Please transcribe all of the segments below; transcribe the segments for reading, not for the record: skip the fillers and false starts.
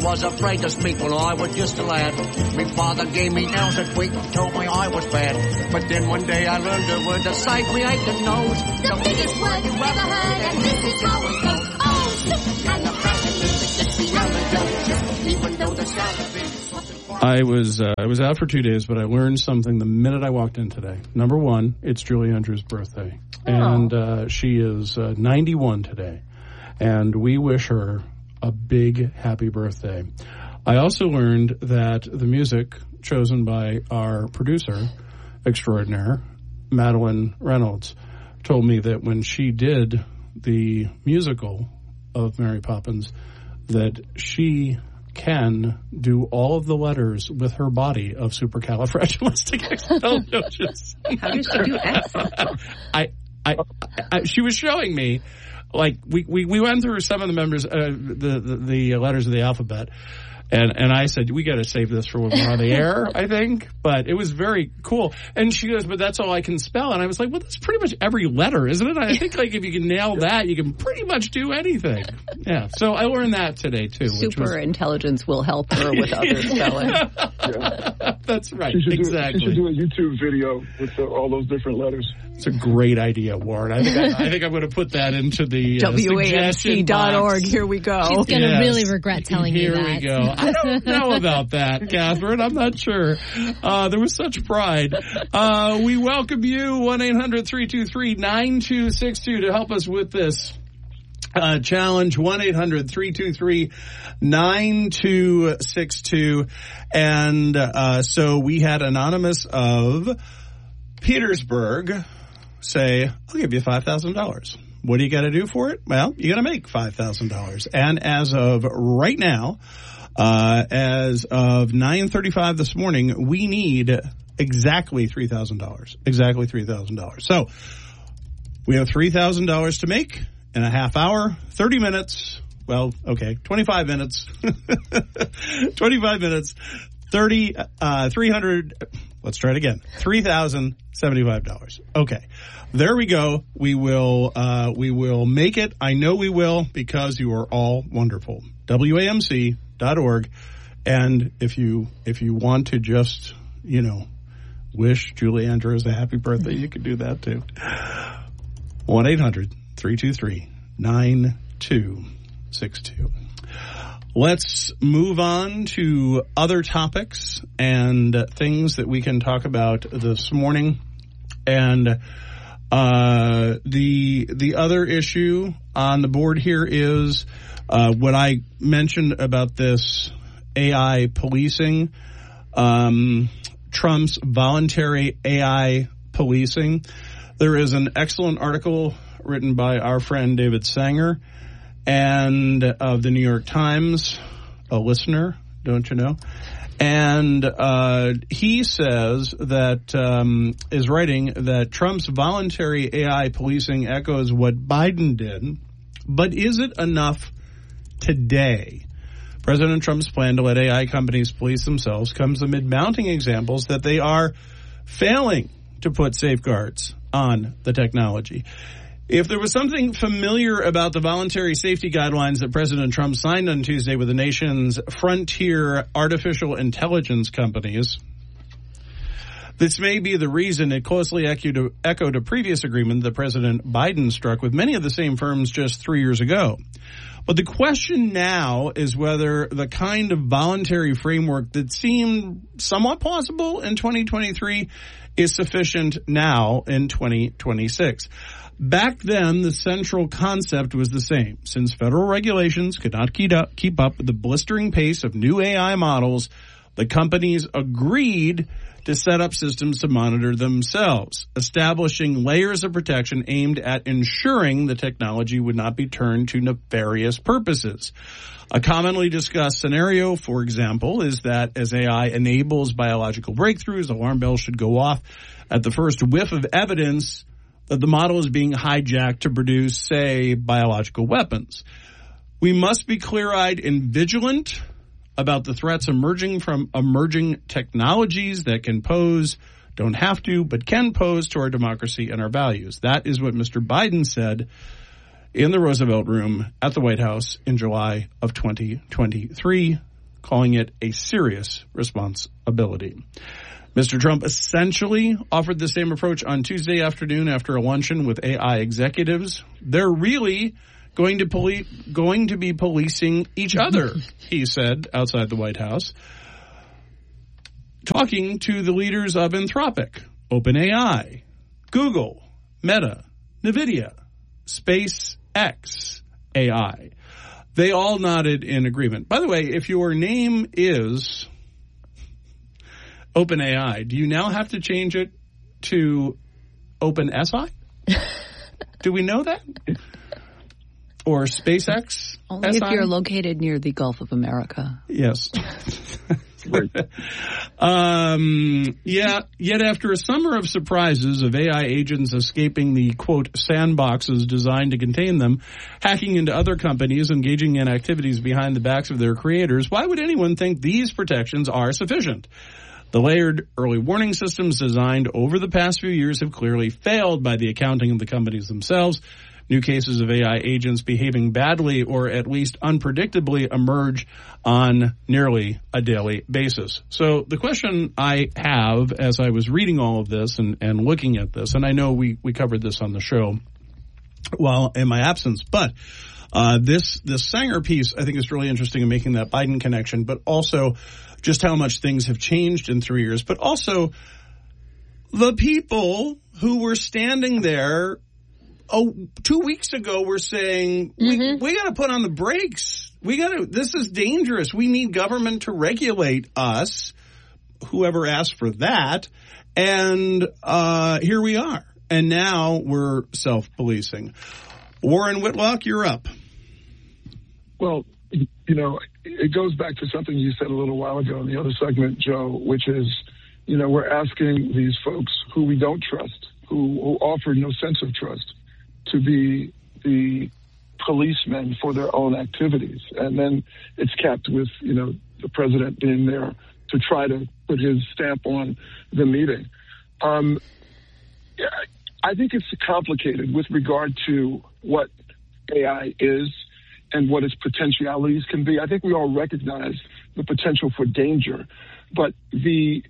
Was afraid to speak when I was just a lad. My father gave me nails a tweak, told me I was bad. But then one day I learned a word to say me aching nose. The biggest word you ever heard, and this is how it goes. Oh, supercalifragilisticexpialidocious, even though the sound of it wasn't far. I was out for 2 days, but I learned something the minute I walked in today. Number one, it's Julie Andrews' birthday. Oh. And she is 91 today. And we wish her a big happy birthday. I also learned that the music chosen by our producer extraordinaire, Madeline Reynolds, told me that when she did the musical of Mary Poppins, that she can do all of the letters with her body of supercalifragilisticexpialidocious. How did she do X? She was showing me. Like we went through some of the members, the letters of the alphabet, and I said we got to save this for when we're on the air, I think. But it was very cool. And she goes, "But that's all I can spell." And I was like, "Well, that's pretty much every letter, isn't it?" I think like if you can nail that, you can pretty much do anything. Yeah. So I learned that today too. Super intelligence will help her with other spelling. Yeah. That's right. She exactly. She should do a YouTube video with all those different letters. It's a great idea, Warren. I think I'm going to put that into the WAMC.org. Here we go. She's going to really regret telling you that. Here we go. I don't know about that, Catherine. I'm not sure. There was such pride. We welcome you, 1-800-323-9262, to help us with this challenge, 1-800-323-9262. And so we had Anonymous of Petersburg say, I'll give you $5,000. What do you got to do for it? Well, you got to make $5,000. And as of right now, as of 9:35 this morning, we need exactly $3,000. Exactly $3,000. So we have $3,000 to make in a half hour, 30 minutes. Well, okay, 25 minutes. 25 minutes. 300. Let's try it again. $3,075. Okay. There we go. We will make it. I know we will, because you are all wonderful. WAMC.org. And if you want to just, wish Julie Andrews a happy birthday, you can do that too. 1-800-323-9262. Let's move on to other topics and things that we can talk about this morning. And the other issue on the board here is what I mentioned about this AI policing, Trump's voluntary AI policing. There is an excellent article written by our friend David Sanger, and of the New York Times, a listener, don't you know? And he says that, is writing that Trump's voluntary AI policing echoes what Biden did, but is it enough today? President Trump's plan to let AI companies police themselves comes amid mounting examples that they are failing to put safeguards on the technology. If there was something familiar about the voluntary safety guidelines that President Trump signed on Tuesday with the nation's frontier artificial intelligence companies, this may be the reason it closely echoed a previous agreement that President Biden struck with many of the same firms just 3 years ago. But the question now is whether the kind of voluntary framework that seemed somewhat plausible in 2023 is sufficient now in 2026. Back then, the central concept was the same. Since federal regulations could not keep up with the blistering pace of new AI models, the companies agreed to set up systems to monitor themselves, establishing layers of protection aimed at ensuring the technology would not be turned to nefarious purposes. A commonly discussed scenario, for example, is that as AI enables biological breakthroughs, alarm bells should go off at the first whiff of evidence that the model is being hijacked to produce, say, biological weapons. We must be clear-eyed and vigilant about the threats emerging from emerging technologies that can pose, don't have to, but can pose to our democracy and our values. That is what Mr. Biden said in the Roosevelt Room at the White House in July of 2023. calling it a serious responsibility. Mr. Trump essentially offered the same approach on Tuesday afternoon after a luncheon with AI executives. They're really going to be policing each other, he said outside the White House, talking to the leaders of Anthropic, OpenAI, Google, Meta, NVIDIA, SpaceX AI. They all nodded in agreement. By the way, if your name is OpenAI, do you now have to change it to OpenSI? Do we know that? Or SpaceX? Only if you're located near the Gulf of America. Yes. Yet after a summer of surprises of AI agents escaping the, quote, sandboxes designed to contain them, hacking into other companies, engaging in activities behind the backs of their creators, why would anyone think these protections are sufficient? The layered early warning systems designed over the past few years have clearly failed by the accounting of the companies themselves. New cases of AI agents behaving badly or at least unpredictably emerge on nearly a daily basis. So the question I have as I was reading all of this and looking at this, and I know we covered this on the show while in my absence, but this Sanger piece I think is really interesting in making that Biden connection, but also just how much things have changed in 3 years, but also the people who were standing there 2 weeks ago were saying, we got to put on the brakes. This is dangerous. We need government to regulate us, whoever asked for that. And here we are. And now we're self-policing. Warren Whitlock, you're up. Well, it goes back to something you said a little while ago in the other segment, Joe, which is, we're asking these folks who we don't trust, who offer no sense of trust, to be the policemen for their own activities. And then it's capped with, the president being there to try to put his stamp on the meeting. I think it's complicated with regard to what AI is and what its potentialities can be. I think we all recognize the potential for danger, but the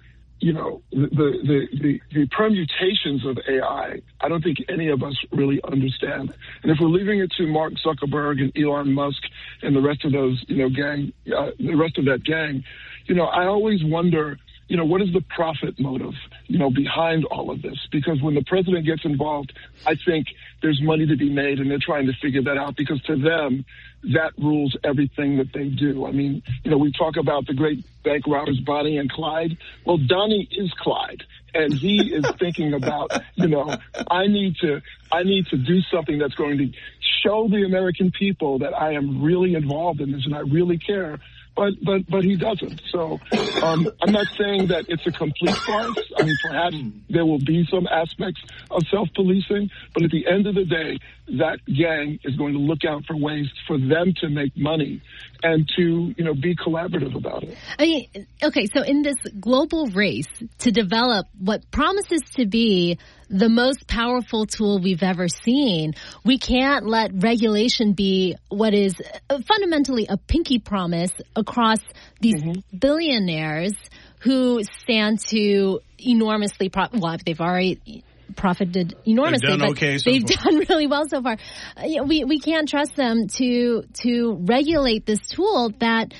permutations of AI, I don't think any of us really understand. And if we're leaving it to Mark Zuckerberg and Elon Musk and the rest of those, the rest of that gang, I always wonder, what is the profit motive, behind all of this? Because when the president gets involved, I think there's money to be made, and they're trying to figure that out because to them, that rules everything that they do. I mean, we talk about the great bank robbers Bonnie and Clyde. Well, Donnie is Clyde, and he is thinking about, I need to do something that's going to show the American people that I am really involved in this and I really care. But he doesn't. So I'm not saying that it's a complete farce. I mean, perhaps there will be some aspects of self-policing, but at the end of the day, that gang is going to look out for ways for them to make money and to, be collaborative about it. I mean, okay, so in this global race to develop what promises to be the most powerful tool we've ever seen, we can't let regulation be what is fundamentally a pinky promise across these billionaires who stand to enormously they've already profited enormously, they've done really well so far. We can't trust them to regulate this tool that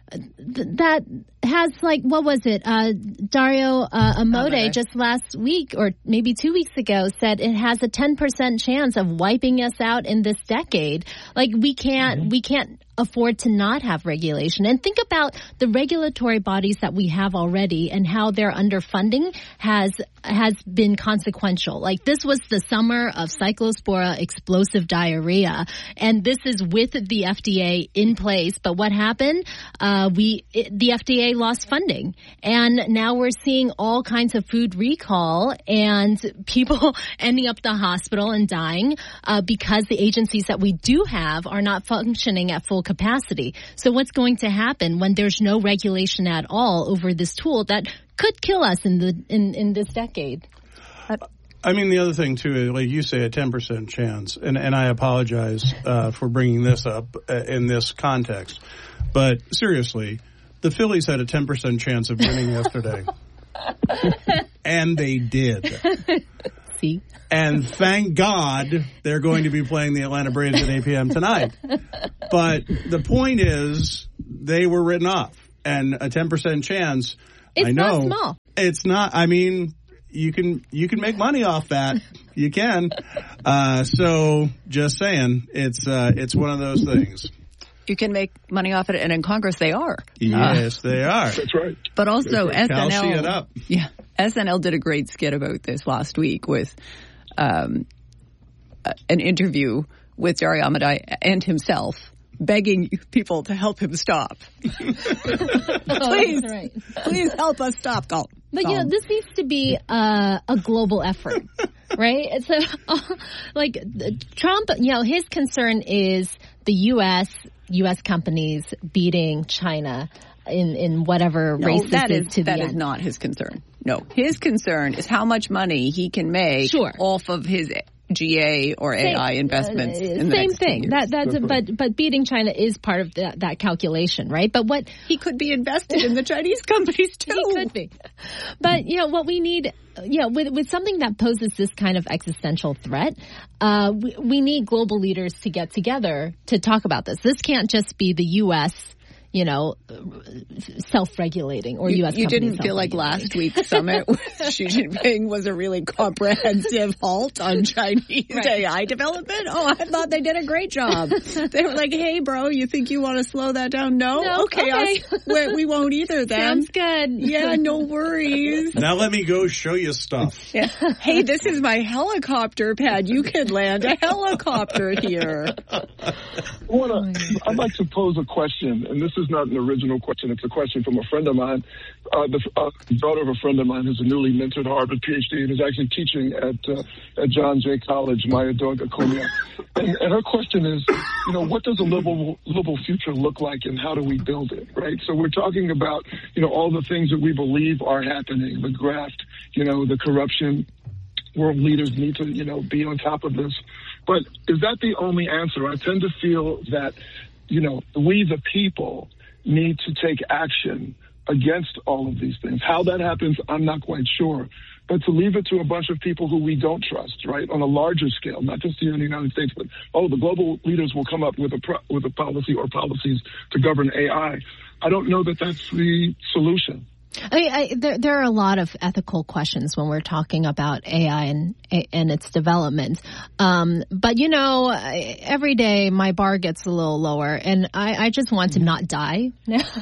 has, what was it? Dario Amodei just last week or maybe 2 weeks ago said it has a 10% chance of wiping us out in this decade. We can't afford to not have regulation. And think about the regulatory bodies that we have already and how their underfunding has been consequential. This was the summer of Cyclospora explosive diarrhea, and this is with the FDA in place. But what happened? The FDA lost funding, and now we're seeing all kinds of food recall and people ending up in the hospital and dying because the agencies that we do have are not functioning at full capacity. So what's going to happen when there's no regulation at all over this tool that could kill us in this decade? I mean, the other thing, too, like you say, a 10% chance, and I apologize for bringing this up in this context. But seriously, The Phillies had a 10% chance of winning yesterday. And they did. See? And thank God they're going to be playing the Atlanta Braves at 8 p.m. tonight. But the point is, they were written off. And a 10% chance, it's I know. Not small. It's not, I mean, you can make money off that. You can. So just saying, it's one of those things. You can make money off it, and in Congress they are. Yes, they are. That's right. But also SNL. Calcie it up. Yeah, SNL did a great skit about this last week with an interview with Dario Amodei and himself, begging people to help him stop. Please, right. Please help us stop. But this needs to be a global effort, right? So, Trump, his concern is the U.S. companies beating China in whatever races to the end. That is not his concern. No, his concern is how much money he can make off of his GA or AI investments. Same thing. But beating China is part of that calculation, right? But what he could be invested in the Chinese companies too. He could be. But what we need, with something that poses this kind of existential threat, we need global leaders to get together to talk about this. This can't just be the U.S. Self-regulating or U.S. You didn't feel like last week's summit with Xi Jinping was a really comprehensive halt on Chinese AI development? Oh, I thought they did a great job. They were like, hey, bro, you think you want to slow that down? No? Okay. We won't either then. Sounds good. Yeah, no worries. Now let me go show you stuff. Yeah. Hey, this is my helicopter pad. You could land a helicopter here. I'd like to pose a question, and this is not an original question. It's a question from a friend of mine, the daughter of a friend of mine who's a newly minted Harvard PhD and is actually teaching at John Jay College, Maya Dorga Konya. And her question is, what does a livable future look like and how do we build it, right? So we're talking about, all the things that we believe are happening, the graft, the corruption. World leaders need to, be on top of this. But is that the only answer? I tend to feel that, we the people need to take action against all of these things. How that happens, I'm not quite sure. But to leave it to a bunch of people who we don't trust, right, on a larger scale, not just here in the United States, but, the global leaders will come up with a policy or policies to govern AI. I don't know that that's the solution. There are a lot of ethical questions when we're talking about AI and its development. But every day my bar gets a little lower, and I just want to not die.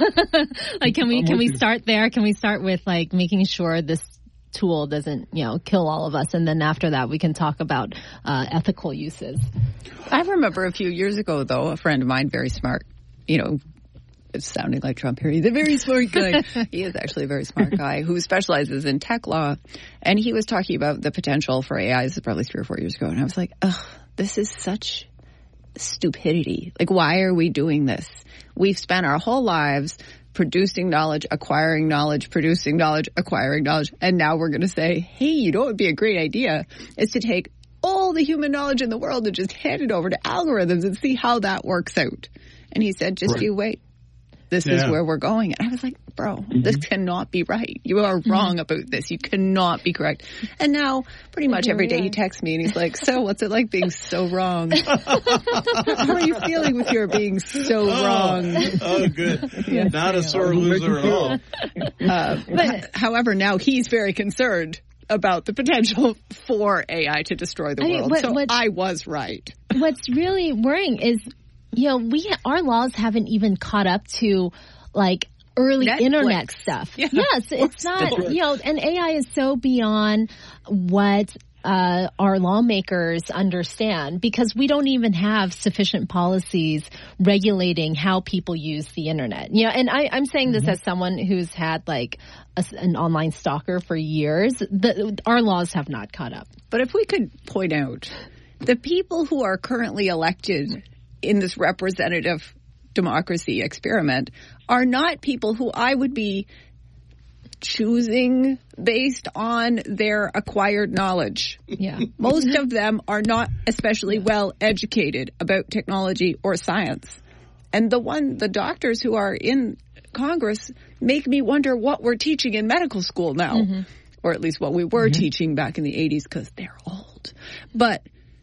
Can we start there? Can we start with making sure this tool doesn't kill all of us, and then after that we can talk about ethical uses. I remember a few years ago, though, a friend of mine, very smart, it's sounding like Trump here. He's a very smart guy. He is actually a very smart guy who specializes in tech law. And he was talking about the potential for AI. This is probably 3 or 4 years ago. And I was like, this is such stupidity. Why are we doing this? We've spent our whole lives producing knowledge, acquiring knowledge, producing knowledge, acquiring knowledge. And now we're going to say, hey, what would be a great idea is to take all the human knowledge in the world and just hand it over to algorithms and see how that works out. And he said, you wait. This is where we're going. And I was like, bro, this cannot be right. You are wrong about this. You cannot be correct. And now, pretty much every day he texts me and he's like, so what's it like being so wrong? How are you feeling with your being so wrong? Oh, good. Not a sore loser at all. But however, now he's very concerned about the potential for AI to destroy the world. I was right. What's really worrying is, our laws haven't even caught up to early Netflix. Internet stuff. Yeah. Yes, it's not, and AI is so beyond what our lawmakers understand, because we don't even have sufficient policies regulating how people use the internet. And I'm saying this as someone who's had an online stalker for years. Our laws have not caught up. But if we could point out the people who are currently elected in this representative democracy experiment are not people who I would be choosing based on their acquired knowledge. Yeah. Most of them are not especially well educated about technology or science. And the doctors who are in Congress make me wonder what we're teaching in medical school now, or at least what we were teaching back in the 80s, because they're old. But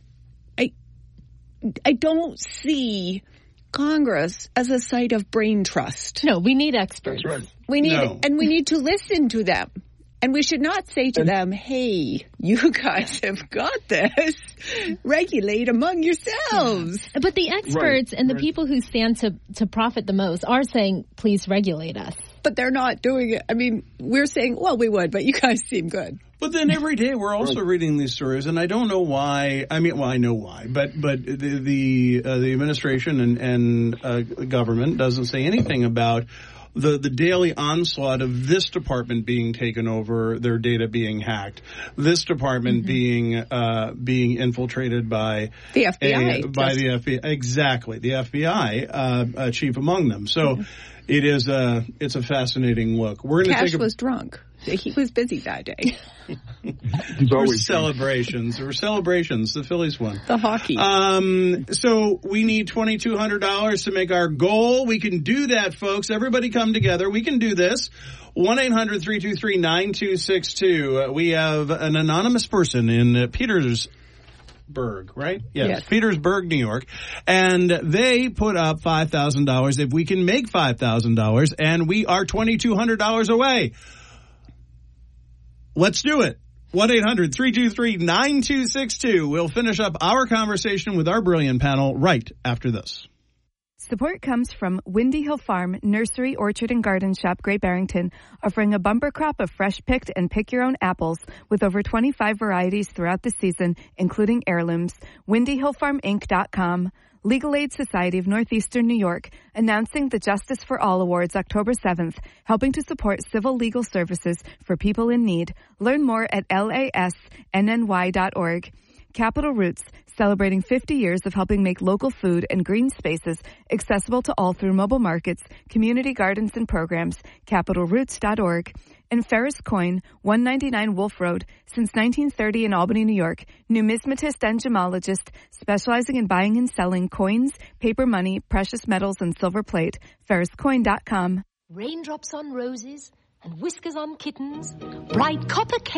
I don't see Congress as a site of brain trust. No, we need experts. That's right. We need to listen to them. And we should not say to them, hey, you guys have got this. Regulate among yourselves. But the experts and the people who stand to profit the most are saying, please regulate us. But they're not doing it. I mean, we're saying, well, we would, but you guys seem good. But then every day we're also reading these stories, and I don't know why. I mean, well, I know why, but the administration and government doesn't say anything about the daily onslaught of this department being taken over, their data being hacked, this department being infiltrated by the FBI. The FBI, exactly, the FBI chief among them. So it's a fascinating look. We're going to Cash was drunk. He was busy that day. There were celebrations. The Phillies won. The hockey. So we need $2,200 to make our goal. We can do that, folks. Everybody come together. We can do this. 1-800-323-9262. We have an anonymous person in Petersburg, right? Yes. Petersburg, New York. And they put up $5,000 if we can make $5,000, and we are $2,200 away. Let's do it. 1-800-323-9262. We'll finish up our conversation with our brilliant panel right after this. Support comes from Windy Hill Farm, Nursery, Orchard, and Garden Shop, Great Barrington, offering a bumper crop of fresh-picked and pick-your-own apples with over 25 varieties throughout the season, including heirlooms. WindyHillFarmInc.com. Legal Aid Society of Northeastern New York, announcing the Justice for All Awards October 7th, helping to support civil legal services for people in need. Learn more at lasnny.org. Capital Roots, celebrating 50 years of helping make local food and green spaces accessible to all through mobile markets, community gardens, and programs. CapitalRoots.org. And Ferris Coin, 199 Wolf Road, since 1930 in Albany, New York. Numismatist and gemologist, specializing in buying and selling coins, paper money, precious metals, and silver plate. FerrisCoin.com. Raindrops on roses and whiskers on kittens, bright copper